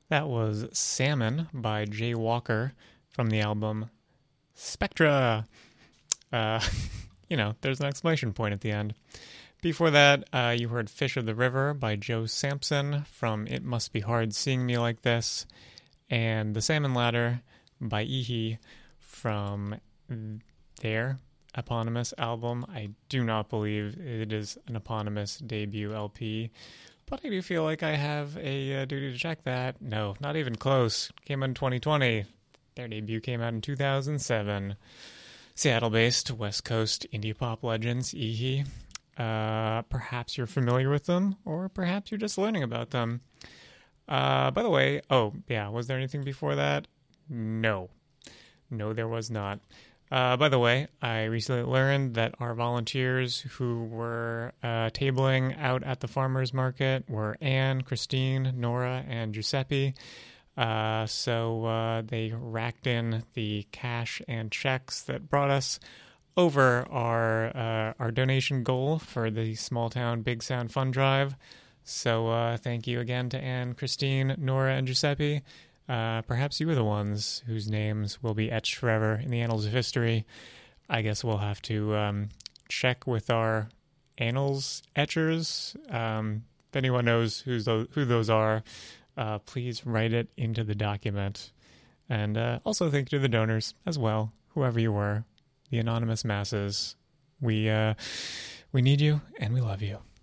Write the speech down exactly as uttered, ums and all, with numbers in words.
That was Salmon by Jay Walker from the album Spectra. Uh, you know, there's an exclamation point at the end. Before that, uh, you heard Fish of the River by Joe Sampson from It Must Be Hard Seeing Me Like This, and The Salmon Ladder by Ihi from their eponymous album. I do not believe it is an eponymous debut L P, but I do feel like I have a uh, duty to check that. No, not even close. Came out in twenty twenty. Their debut came out in two thousand seven. Seattle-based West Coast indie pop legends, Ihi. Uh, perhaps you're familiar with them, or perhaps you're just learning about them. Uh, by the way, oh, yeah, was there anything before that? No. No, there was not. Uh, by the way, I recently learned that our volunteers who were uh, tabling out at the farmers market were Anne, Christine, Nora, and Giuseppe. Uh, so uh, they racked in the cash and checks that brought us over our uh, our donation goal for the Small Town Big Sound Fund Drive. So uh, thank you again to Anne, Christine, Nora, and Giuseppe. Uh, perhaps you are the ones whose names will be etched forever in the annals of history. I guess we'll have to um, check with our annals etchers. Um, if anyone knows who's those, who those are, uh, please write it into the document. And uh, also thank you to the donors as well, whoever you were, the anonymous masses. We uh, we need you and we love you.